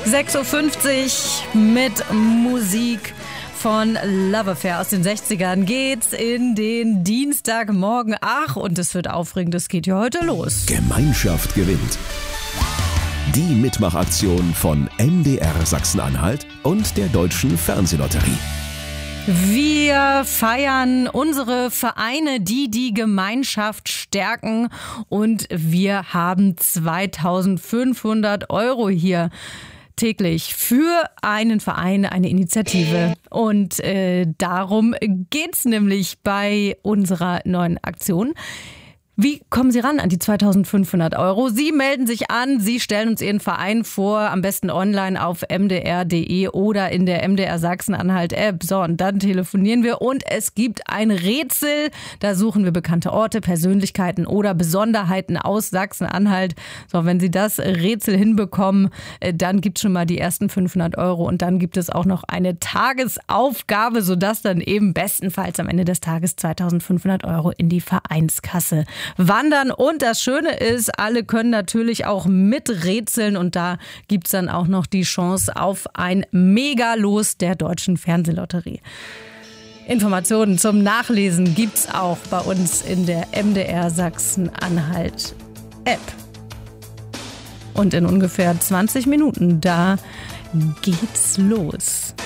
6.50 Uhr mit Musik von Love Affair aus den 60ern geht's in den Dienstagmorgen. Ach, und es wird aufregend, es geht ja heute los. Gemeinschaft gewinnt. Die Mitmachaktion von MDR Sachsen-Anhalt und der Deutschen Fernsehlotterie. Wir feiern unsere Vereine, die die Gemeinschaft stärken, und wir haben 2.500 € hier täglich für einen Verein, eine Initiative. Und darum geht's nämlich bei unserer neuen Aktion. Wie kommen Sie ran an die 2.500 €? Sie melden sich an, Sie stellen uns Ihren Verein vor, am besten online auf mdr.de oder in der MDR Sachsen-Anhalt-App. So, und dann telefonieren wir und es gibt ein Rätsel. Da suchen wir bekannte Orte, Persönlichkeiten oder Besonderheiten aus Sachsen-Anhalt. So, wenn Sie das Rätsel hinbekommen, dann gibt es schon mal die ersten 500 € und dann gibt es auch noch eine Tagesaufgabe, sodass dann eben bestenfalls am Ende des Tages 2.500 € in die Vereinskasse wandern. Und das Schöne ist, alle können natürlich auch miträtseln und da gibt's dann auch noch die Chance auf ein Megalos der Deutschen Fernsehlotterie. Informationen zum Nachlesen gibt's auch bei uns in der MDR Sachsen-Anhalt App. Und in ungefähr 20 Minuten, da geht's los.